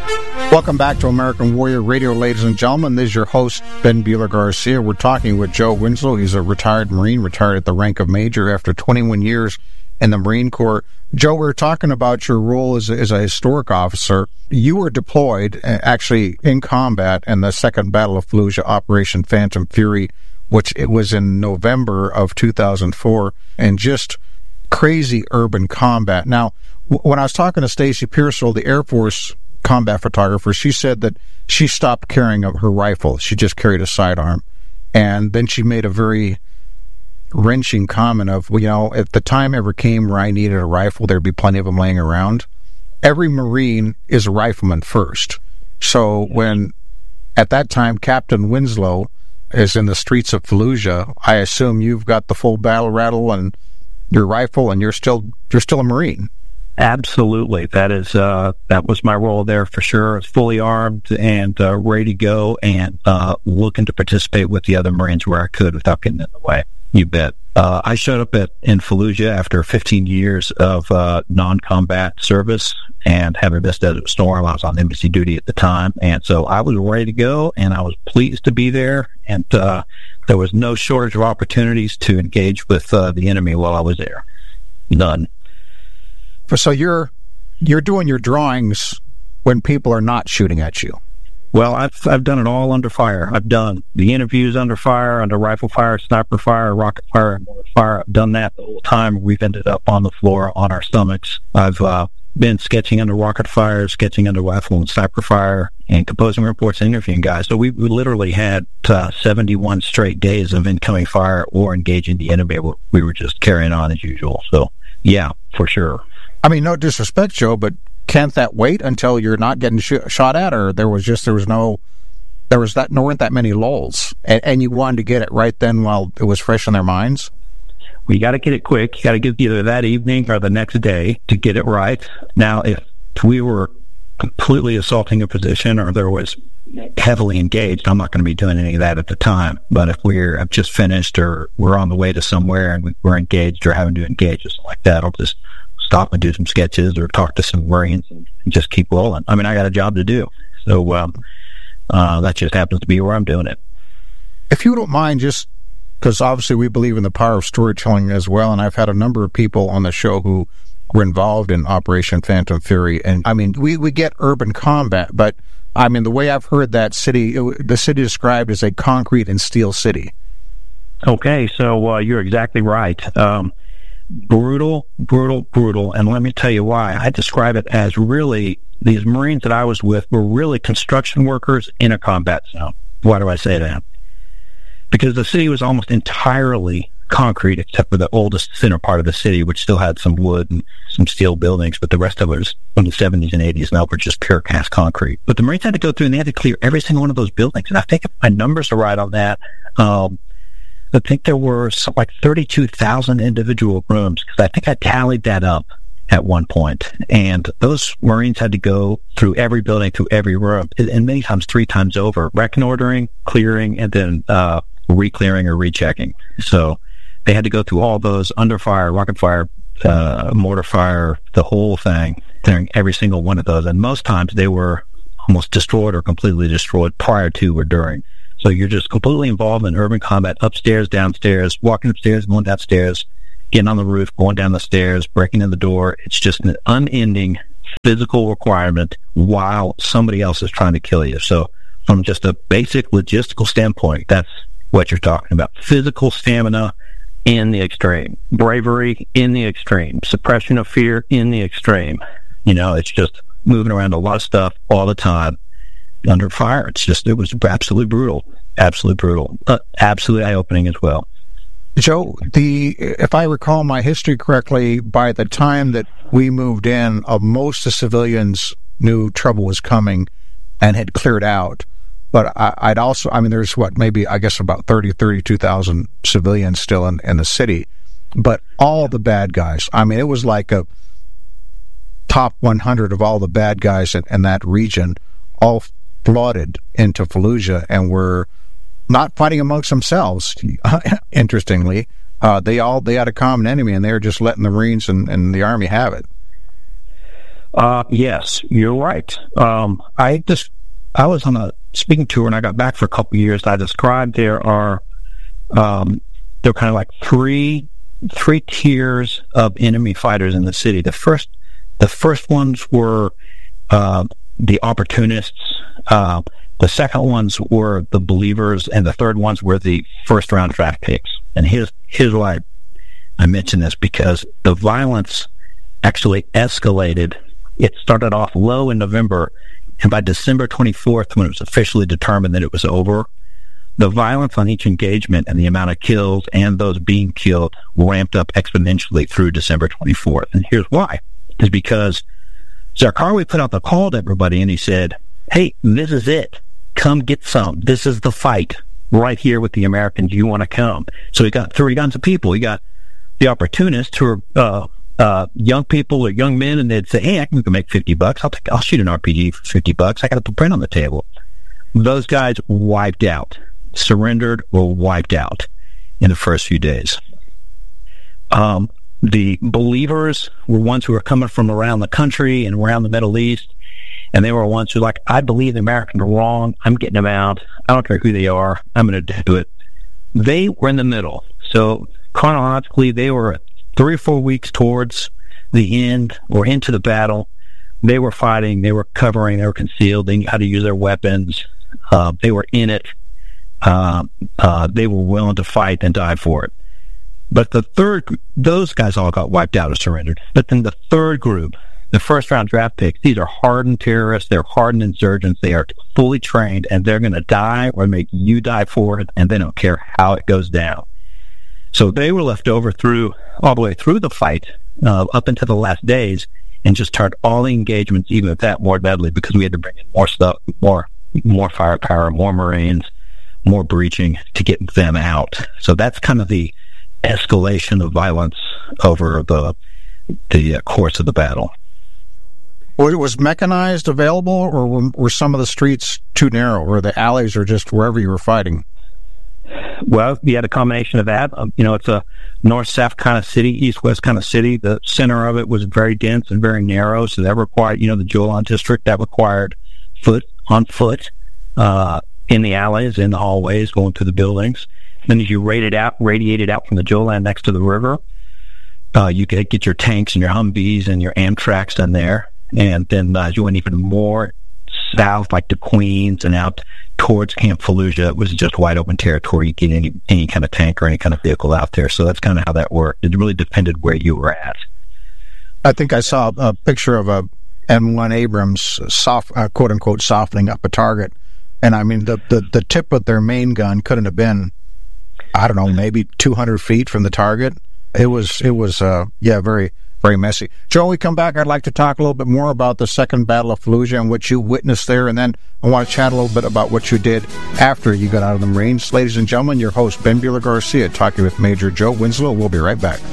Welcome back to American Warrior Radio, ladies and gentlemen. This is your host, Ben Bueller Garcia. We're talking with Joe Winslow. He's a retired Marine, retired at the rank of Major after 21 years in the Marine Corps. Joe, we were talking about your role as a historic officer. You were deployed, actually in combat, in the Second Battle of Fallujah, Operation Phantom Fury, which it was in November of 2004, and just crazy urban combat. Now, when I was talking to Stacy Pearsall, the Air Force combat photographer, she said that she stopped carrying her rifle. She just carried a sidearm. And then she made a very wrenching comment of, well, you know, if the time ever came where I needed a rifle, there'd be plenty of them laying around. Every Marine is a rifleman first. So when, at that time, Captain Winslow is in the streets of Fallujah, I assume you've got the full battle rattle and your rifle, and you're still a Marine. Absolutely. That was my role there for sure. I was fully armed and ready to go, and looking to participate with the other Marines where I could without getting in the way. You bet. I showed up in Fallujah after 15 years of non-combat service and having missed Desert Storm. I was on embassy duty at the time, and so I was ready to go, and I was pleased to be there, and there was no shortage of opportunities to engage with the enemy while I was there. None. So you're doing your drawings when people are not shooting at you. Well, I've done it all under fire. I've done the interviews under fire, under rifle fire, sniper fire, rocket fire, and mortar fire. I've done that the whole time. We've ended up on the floor on our stomachs. I've been sketching under rocket fire, sketching under rifle and sniper fire, and composing reports and interviewing guys. So we literally had 71 straight days of incoming fire or engaging the enemy. We were just carrying on as usual. So, yeah, for sure. I mean, no disrespect, Joe, but can't that wait until you're not getting shot at, or there weren't that many lulls, and you wanted to get it right then while it was fresh in their minds? Well, you got to get it quick. You got to get either that evening or the next day to get it right. Now, if we were completely assaulting a position or there was heavily engaged, I'm not going to be doing any of that at the time. But if I've just finished or we're on the way to somewhere and we're engaged or having to engage or something like that, I'll just stop and do some sketches or talk to some Marines and just keep rolling. I mean, I got a job to do. So that just happens to be where I'm doing it. If you don't mind, just because obviously we believe in the power of storytelling as well, and I've had a number of people on the show who were involved in Operation Phantom Fury. And I mean, we get urban combat, but I mean, the way I've heard that city, the city described as a concrete and steel city. Okay, so you're exactly right. Brutal, and let me tell you why. I describe it as really, these Marines that I was with were really construction workers in a combat zone. Why do I say that? Because the city was almost entirely concrete, except for the oldest center part of the city, which still had some wood and some steel buildings, but the rest of it was from the 70s and 80s, now we're just pure cast concrete. But the Marines had to go through and they had to clear every single one of those buildings, and I think if my numbers are right on that, I think there were something like 32,000 individual rooms, because I think I tallied that up at one point. And those Marines had to go through every building, through every room, and many times 3 times over, reconnoitering, clearing, and then re-clearing or rechecking. So they had to go through all those under fire, rocket fire, mortar fire, the whole thing, clearing every single one of those. And most times they were almost destroyed or completely destroyed prior to or during. So you're just completely involved in urban combat, upstairs, downstairs, walking upstairs, going downstairs, getting on the roof, going down the stairs, breaking in the door. It's just an unending physical requirement while somebody else is trying to kill you. So from just a basic logistical standpoint, that's what you're talking about. Physical stamina in the extreme. Bravery in the extreme. Suppression of fear in the extreme. You know, it's just moving around a lot of stuff all the time. Under fire. It was absolutely brutal. Absolutely brutal. Absolutely eye-opening as well. Joe, if I recall my history correctly, by the time that we moved in, most of the civilians knew trouble was coming and had cleared out. But there's about 32,000 civilians still in the city. But all the bad guys, I mean, it was like a top 100 of all the bad guys in that region, all flooded into Fallujah and were not fighting amongst themselves. Interestingly, they had a common enemy, and they were just letting the Marines and the Army have it. Yes, you're right. I was on a speaking tour and I got back for a couple of years. I described there are kind of like three tiers of enemy fighters in the city. The first ones were the opportunists. The second ones were the believers, and the third ones were the first round draft picks. And here's why I mention this, because the violence actually escalated. It started off low in November, and by December 24th, when it was officially determined that it was over, the violence on each engagement and the amount of kills and those being killed ramped up exponentially through December 24th. And here's why. It's because Zarqawi put out the call to everybody, and he said, hey, this is it. Come get some. This is the fight right here with the Americans. You want to come. So he got three kinds of people. He got the opportunists who are young people or young men, and they'd say, hey, I can make $50. I'll shoot an RPG for $50. I got a print on the table. Those guys wiped out, surrendered or wiped out in the first few days. The believers were ones who were coming from around the country and around the Middle East, and they were ones who like, I believe the Americans are wrong. I'm getting them out. I don't care who they are. I'm going to do it. They were in the middle. So chronologically, they were 3 or 4 weeks towards the end or into the battle. They were fighting. They were covering. They were concealed. They knew how to use their weapons. They were in it. They were willing to fight and die for it. But those guys all got wiped out or surrendered. But then the third group, the first round draft picks, these are hardened terrorists. They're hardened insurgents. They are fully trained, and they're going to die or make you die for it, and they don't care how it goes down. So they were left over all the way through the fight, up into the last days, and just turned all the engagements, even at that, more deadly, because we had to bring in more stuff, more firepower, more Marines, more breaching to get them out. So that's kind of the escalation of violence over the course of the battle. Was mechanized available, or were some of the streets too narrow, or the alleys, or just wherever you were fighting? Well, you had a combination of that. It's a north-south kind of city, east-west kind of city. The center of it was very dense and very narrow, so that required, the Jolan district, that required foot on foot in the alleys, in the hallways, going through the buildings. Then as you radiated out from the Jolan next to the river, you could get your tanks and your Humvees and your Amtraks in there. And then as you went even more south, like to Queens and out towards Camp Fallujah, it was just wide open territory. You could get any kind of tank or any kind of vehicle out there. So that's kind of how that worked. It really depended where you were at. I think I saw a picture of a M1 Abrams quote unquote softening up a target. And I mean, the tip of their main gun couldn't have been, I don't know, maybe 200 feet from the target. It was very, very messy. Joe, when we come back, I'd like to talk a little bit more about the Second Battle of Fallujah and what you witnessed there, and then I want to chat a little bit about what you did after you got out of the Marines. Ladies and gentlemen, your host, Ben Bueller Garcia, talking with Major Joe Winslow. We'll be right back.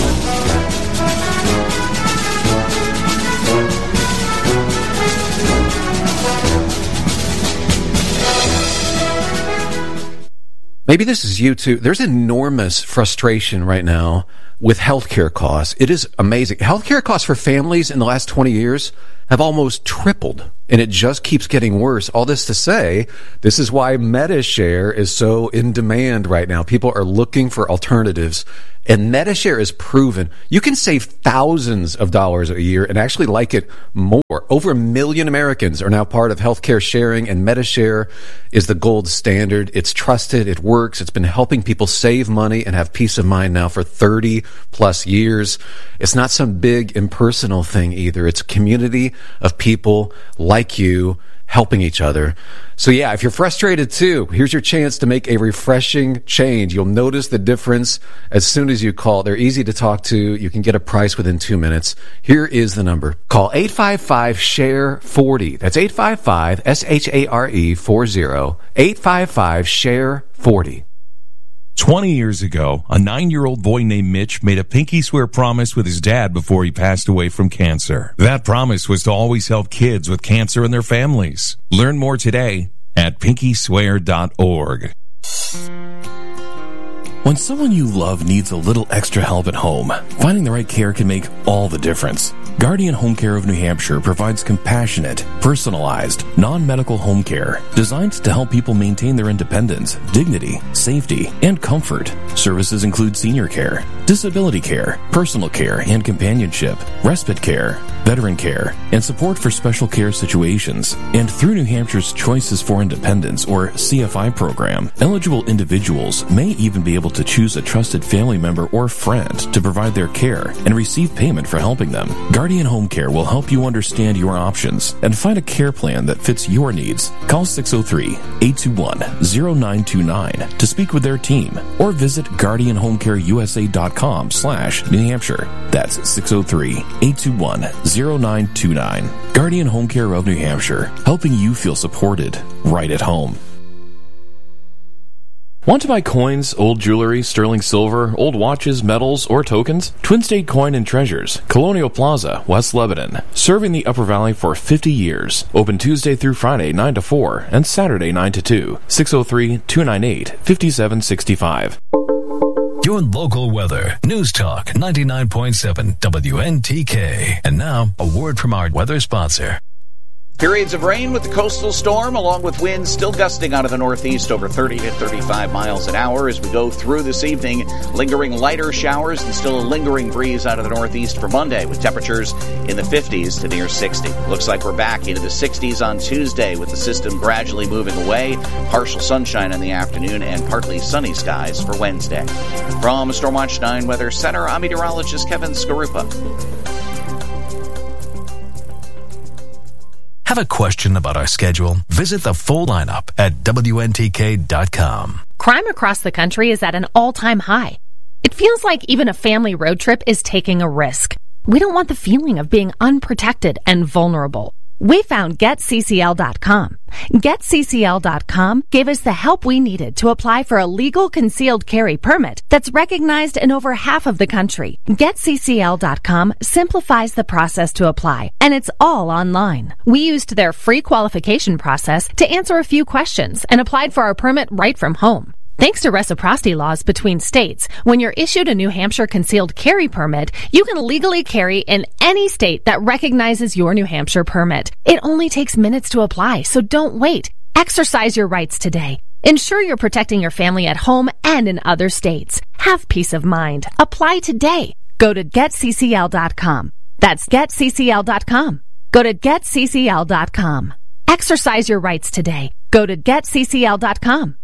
Maybe this is you too. There's enormous frustration right now with healthcare costs. It is amazing. Healthcare costs for families in the last 20 years have almost tripled, and it just keeps getting worse. All this to say, this is why MediShare is so in demand right now. People are looking for alternatives, and MediShare is proven. You can save thousands of dollars a year and actually like it more. Over 1 million Americans are now part of healthcare sharing, and MediShare is the gold standard. It's trusted. It works. It's been helping people save money and have peace of mind now for 30 plus years. It's not some big impersonal thing either. It's a community of people like you helping each other. So yeah, if you're frustrated too, here's your chance to make a refreshing change. You'll notice the difference as soon as you call. They're easy to talk to. You can get a price within 2 minutes. Here is the number. Call 855-SHARE-40. That's 855-SHARE-40. 855-SHARE-40. 20 years ago, a 9-year-old boy named Mitch made a pinky swear promise with his dad before he passed away from cancer. That promise was to always help kids with cancer and their families. Learn more today at pinkyswear.org. When someone you love needs a little extra help at home, finding the right care can make all the difference. Guardian Home Care of New Hampshire provides compassionate, personalized, non-medical home care designed to help people maintain their independence, dignity, safety, and comfort. Services include senior care, disability care, personal care and companionship, respite care, veteran care, and support for special care situations. And through New Hampshire's Choices for Independence, or CFI program, eligible individuals may even be able to choose a trusted family member or friend to provide their care and receive payment for helping them. Guardian Home Care will help you understand your options and find a care plan that fits your needs. Call 603-821-0929 to speak with their team or visit guardianhomecareusa.com/New Hampshire. That's 603-821-0929. Guardian Home Care of New Hampshire, helping you feel supported right at home. Want to buy coins, old jewelry, sterling silver, old watches, medals, or tokens? Twin State Coin and Treasures, Colonial Plaza, West Lebanon. Serving the Upper Valley for 50 years. Open Tuesday through Friday, 9 to 4, and Saturday, 9 to 2. 603-298-5765. Your local weather. News Talk 99.7 WNTK. And now, a word from our weather sponsor. Periods of rain with the coastal storm, along with winds still gusting out of the northeast over 30 to 35 miles an hour as we go through this evening. Lingering lighter showers and still a lingering breeze out of the northeast for Monday with temperatures in the 50s to near 60. Looks like we're back into the 60s on Tuesday with the system gradually moving away. Partial sunshine in the afternoon and partly sunny skies for Wednesday. From Stormwatch 9 Weather Center, I'm meteorologist Kevin Skarupa. Have a question about our schedule? Visit the full lineup at WNTK.com. Crime across the country is at an all-time high. It feels like even a family road trip is taking a risk. We don't want the feeling of being unprotected and vulnerable. We found GetCCL.com. GetCCL.com gave us the help we needed to apply for a legal concealed carry permit that's recognized in over half of the country. GetCCL.com simplifies the process to apply, and it's all online. We used their free qualification process to answer a few questions and applied for our permit right from home. Thanks to reciprocity laws between states, when you're issued a New Hampshire concealed carry permit, you can legally carry in any state that recognizes your New Hampshire permit. It only takes minutes to apply, so don't wait. Exercise your rights today. Ensure you're protecting your family at home and in other states. Have peace of mind. Apply today. Go to GetCCL.com. That's GetCCL.com. Go to GetCCL.com. Exercise your rights today. Go to GetCCL.com.